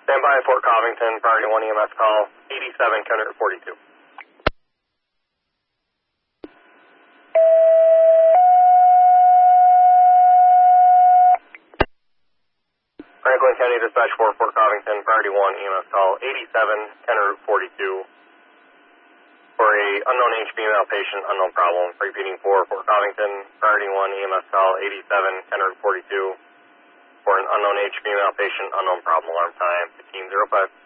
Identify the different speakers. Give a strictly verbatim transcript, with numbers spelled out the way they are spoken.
Speaker 1: Stand by at Fort Covington, priority one E M S call, eighty-seven, County Route forty-two. Franklin County Dispatch for Fort Covington, priority one E M S call, eighty-seven, County Route forty-two. For a unknown H female patient, unknown problem. Repeating for Fort Covington, priority one E M S call, eighty-seven, County Route forty-two. For an unknown H female patient, unknown problem. Alarm time, fifteen oh five.